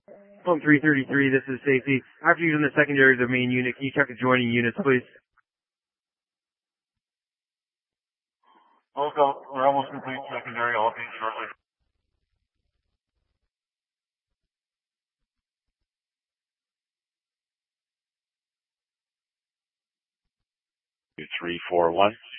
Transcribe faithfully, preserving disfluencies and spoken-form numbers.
Phone three thirty-three, this is safety. After using the secondary of the main unit, can you check adjoining units, please? Okay, we're almost complete secondary. I'll update shortly. Two, three, four, one.